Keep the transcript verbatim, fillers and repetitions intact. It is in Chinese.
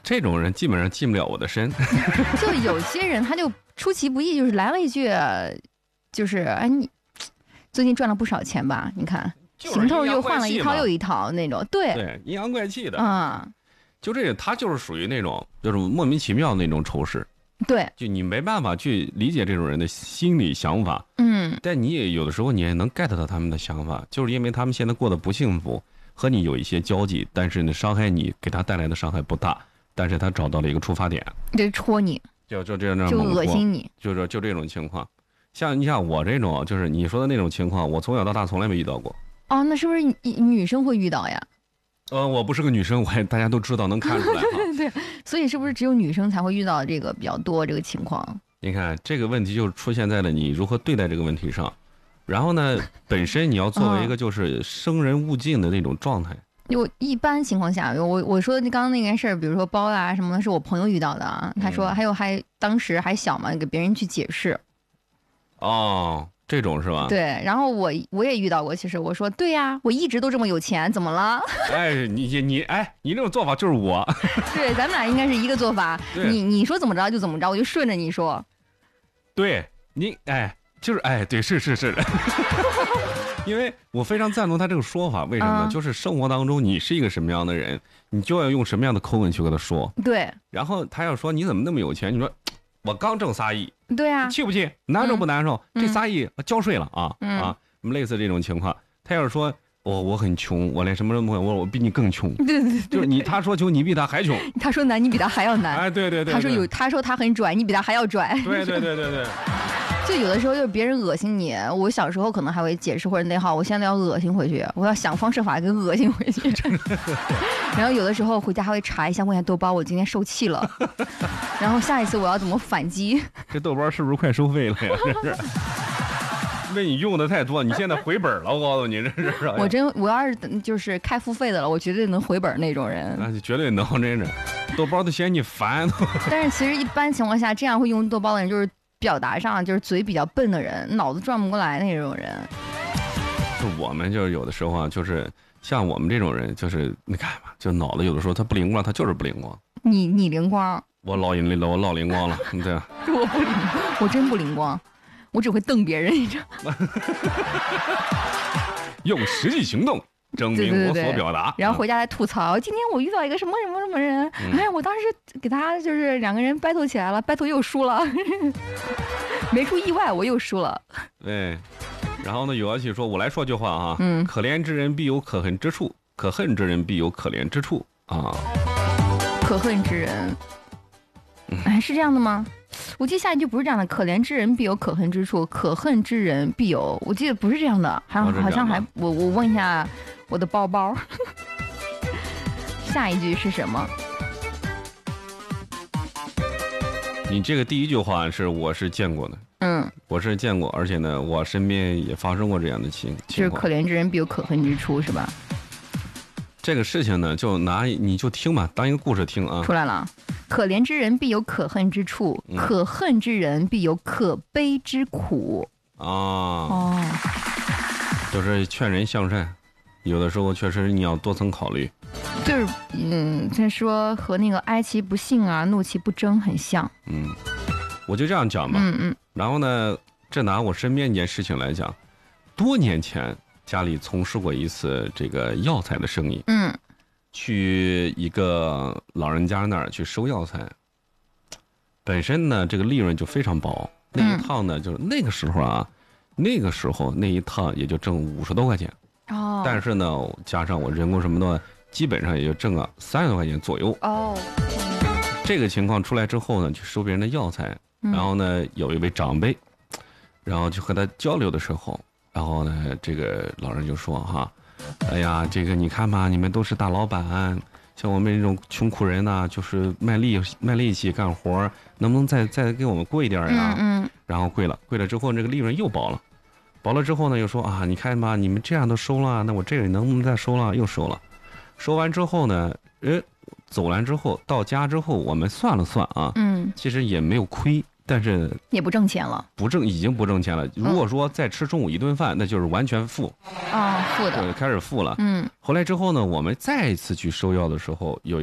这种人基本上进不了我的身。 就有些人他就出其不意，就是来了一句，就是哎你最近赚了不少钱吧？你看行头又换了一套又一套那种，对对，阴阳怪气的啊、嗯， 就这个他就是属于那种就是莫名其妙的那种仇视。 对， 就你没办法去理解这种人的心理想法， 嗯， 但你也有的时候你也能 get 到他们的想法，就是因为他们现在过得不幸福，和你有一些交集，但是呢，伤害你给他带来的伤害不大，但是他找到了一个出发点， 就戳你， 就就这样就恶心你， 就是就这种情况。像你像我这种，就是你说的那种情况，我从小到大从来没遇到过。 哦，那是不是女生会遇到呀？ 呃，我不是个女生，我也大家都知道，能看出来哈。 对，所以是不是只有女生才会遇到这个比较多这个情况？ 你看这个问题就出现在了你如何对待这个问题上，然后呢，本身你要作为一个就是生人勿近的那种状态。 就一般情况下，我我说刚刚那件事儿，比如说包啊什么的，是我朋友遇到的啊。他说、嗯、还有还当时还小嘛，给别人去解释。 哦。这种是吧？ 对，然后我我也遇到过，其实我说对呀、啊，我一直都这么有钱，怎么了？ 哎，你你哎，你这种做法就是我。 对，咱们俩应该是一个做法。你你说怎么着就怎么着，我就顺着你说。 对你哎，就是哎，对，是是是。因为我非常赞同他这个说法，为什么呢？嗯、就是生活当中你是一个什么样的人，你就要用什么样的口吻去跟他说。 对。 然后他要说你怎么那么有钱？你说。我刚挣仨亿， 对啊， 气不气？难受不难受？嗯、这仨亿交税了啊、嗯、啊！类似这种情况，他要是说我我很穷，我连什么都不会，我我比你更穷， 对对对， 就是你他说穷，你比他还穷； 他说难，你比他还要难。 哎，对对 对, 对， 他说有，他说他很拽，你比他还要拽。 对对对对对。 就有的时候就是别人恶心你，我小时候可能还会解释或者内耗，我现在要恶心回去，我要想方设法给恶心回去。然后有的时候回家还会查一下，问一下豆包，我今天受气了，然后下一次我要怎么反击？ 这豆包是不是快收费了呀？这是。被你用的太多，你现在回本了，我告诉你，这是。 我真，我要是就是开付费的了，我绝对能回本那种人。 那、啊、绝对能，真是。豆包都嫌你烦。 但是其实一般情况下，这样会用豆包的人，就是表达上就是嘴比较笨的人，脑子转不过来那种人。 就我们就是有的时候啊，就是像我们这种人，就是你看吧，就脑子有的时候他不灵光，他就是不灵光。 你你灵光？ 我老灵了，我老灵光了，对。 我不灵光，我真不灵光。我只会瞪别人，你知道吗？ 用实际行动证明我所表达， 对对对，然后回家来吐槽。今天我遇到一个什么什么什么人，嗯、哎，我当时给他就是两个人 battle 起来了 ，battle 又输了，没出意外我又输了。 对，然后呢，有要去说，我来说句话啊， 嗯， 可怜之人必有可恨之处，可恨之人必有可怜之处啊。 可恨之人，哎，是这样的吗？我记得下一句不是这样的，可怜之人必有可恨之处，可恨之人必有，我记得不是这样的，还好像还我我问一下我的包包，下一句是什么？ 你这个第一句话是我是见过的， 嗯， 我是见过，而且呢，我身边也发生过这样的情情就是可怜之人必有可恨之处，是吧？ 这个事情呢，就拿你就听吧，当一个故事听啊。 出来了。可怜之人必有可恨之处，嗯、可恨之人必有可悲之苦。 啊， 哦， 就是劝人向善，有的时候确实你要多层考虑。 就是，嗯，他说和那个哀其不幸啊，怒其不争很像。 嗯，我就这样讲吧。 嗯嗯。 然后呢，这拿我身边一件事情来讲，多年前家里从事过一次这个药材的生意。 嗯。 去一个老人家那儿去收药材，本身呢这个利润就非常薄，那一趟呢、嗯、就是那个时候啊，那个时候那一趟也就挣五十多块钱， 哦，但是呢加上我人工什么的，基本上也就挣个三十多块钱左右。 哦， 这个情况出来之后呢，去收别人的药材，然后呢有一位长辈，然后就和他交流的时候，然后呢这个老人就说哈。哎呀，这个你看吧，你们都是大老板，像我们这种穷苦人呢、啊，就是卖力卖力气干活，能不能再再给我们贵一点呀？ 嗯嗯。 然后贵了，贵了之后，这个利润又薄了，薄了之后呢，又说啊，你看吧，你们这样都收了，那我这个能不能再收了？又收了，收完之后呢，呃，走完之后到家之后，我们算了算啊， 嗯， 其实也没有亏。但是也不挣钱了， 不挣已经不挣钱了。如果说再吃中午一顿饭，嗯、那就是完全负啊、哦，负的， 开始负了。 嗯， 后来之后呢，我们再一次去收药的时候，有